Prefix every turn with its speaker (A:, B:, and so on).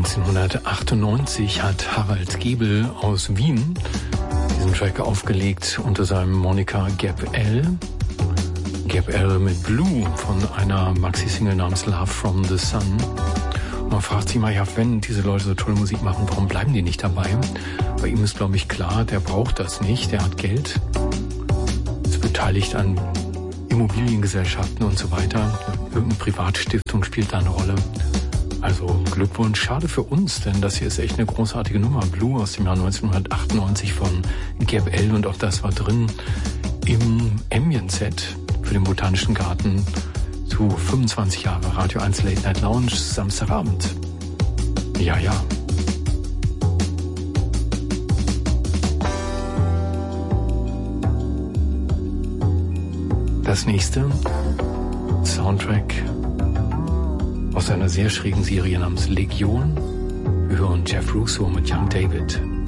A: 1998 hat Harald Gebel aus Wien diesen Track aufgelegt unter seinem Moniker Gap L. Gap L mit Blue von einer Maxi-Single namens Love from the Sun. Und man fragt sich mal, ja, wenn diese Leute so tolle Musik machen, warum bleiben die nicht dabei? Bei ihm ist, glaube ich, klar, der braucht das nicht, der hat Geld, ist beteiligt an Immobiliengesellschaften und so weiter. Irgendeine Privatstiftung spielt da eine Rolle. Also Glückwunsch, schade für uns, denn das hier ist echt eine großartige Nummer. Blue aus dem Jahr 1998 von Gap L und auch das war drin im Ambient-Set für den Botanischen Garten zu 25 Jahre Radio 1 Late Night Lounge Samstagabend. Ja, ja. Das nächste Soundtrack aus einer sehr schrägen Serie namens Legion. Wir hören Jeff Russo mit Young David.